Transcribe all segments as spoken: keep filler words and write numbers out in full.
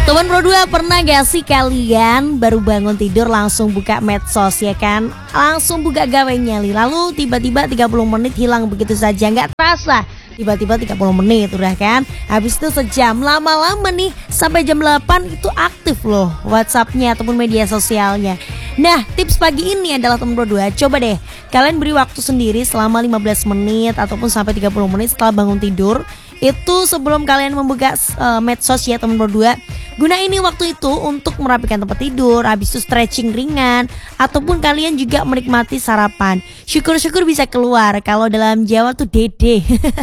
Teman Pro dua, pernah gak sih kalian baru bangun tidur langsung buka medsos ya kan? Langsung buka gawe nyali, lalu tiba-tiba tiga puluh menit hilang begitu saja, gak terasa. Tiba-tiba tiga puluh menit udah kan? Habis itu sejam, lama-lama nih sampai jam delapan itu aktif loh WhatsAppnya ataupun media sosialnya. Nah, tips pagi ini adalah teman Pro dua, coba deh kalian beri waktu sendiri selama lima belas menit ataupun sampai tiga puluh menit setelah bangun tidur. Itu sebelum kalian membuka uh, medsos ya teman Pro dua. Gunain ini waktu itu untuk merapikan tempat tidur, habis itu stretching ringan, ataupun kalian juga menikmati sarapan. Syukur-syukur bisa keluar, kalau dalam Jawa tuh dede.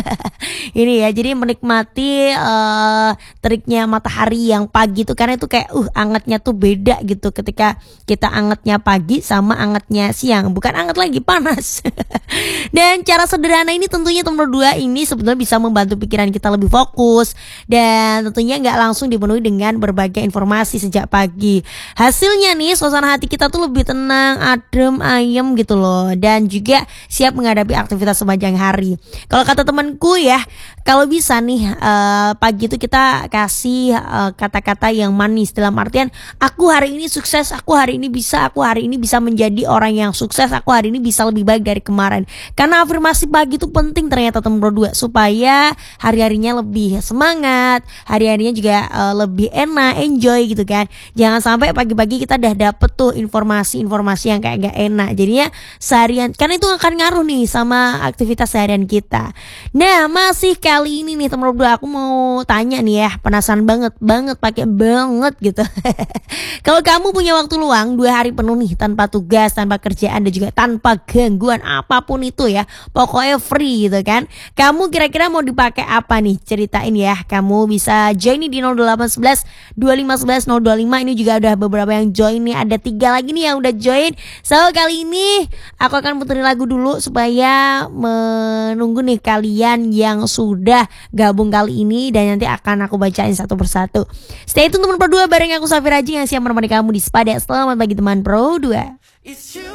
Ini ya, jadi menikmati uh, teriknya matahari yang pagi tuh, karena itu kayak uh angetnya tuh beda gitu ketika kita angetnya pagi sama angetnya siang, bukan anget lagi, panas. Dan cara sederhana ini tentunya teman Pro dua ini sebetulnya bisa membantu pikiran kita lebih fokus, dan tentunya nggak langsung dipenuhi dengan berbagai informasi sejak pagi. Hasilnya nih, suasana hati kita tuh lebih tenang, adem, ayem gitu loh, dan juga siap menghadapi aktivitas sepanjang hari. Kalau kata temanku ya, kalau bisa nih uh, pagi itu kita kasih uh, kata-kata yang manis, dalam artian aku hari ini sukses, aku hari ini bisa, aku hari ini bisa menjadi orang yang sukses, aku hari ini bisa lebih baik dari kemarin. Karena afirmasi pagi itu penting ternyata teman Pro dua, supaya hari-harinya lebih semangat, hari-harinya juga uh, lebih enak, enjoy gitu kan. Jangan sampai pagi-pagi kita udah dapet tuh informasi-informasi yang kayak gak enak, jadinya seharian, karena itu akan ngaruh nih sama aktivitas seharian kita. Nah, masih kali ini nih teman Pro dua, aku mau tanya nih ya, penasaran banget banget pakai banget gitu. Kalau kamu punya waktu luang dua hari penuh nih, tanpa tugas, tanpa kerjaan, dan juga tanpa gangguan apapun itu ya, pokoknya free gitu kan, kamu kira-kira mau dipakai apa nih? Ceritain ya. Kamu bisa join nih di nol delapan satu satu dua lima satu satu nol dua lima. Ini juga udah beberapa yang join nih, ada tiga lagi nih yang udah join. So kali ini aku akan puterin lagu dulu supaya menunggu nih kalian yang sudah gabung kali ini, dan nanti akan aku bacain satu persatu. Stay tune teman Pro dua, bareng aku Safira Haji yang siap menemani kamu di Sepada. Selamat pagi teman Pro dua.